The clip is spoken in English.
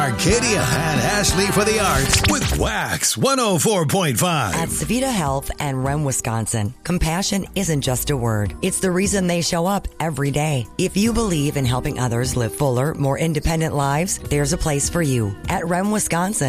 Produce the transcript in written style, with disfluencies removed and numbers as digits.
Arcadia and Ashley for the Arts with Wax 104.5. At Savita Health and Rem, Wisconsin, compassion isn't just a word. It's the reason they show up every day. If you believe in helping others live fuller, more independent lives, there's a place for you. At Rem, Wisconsin,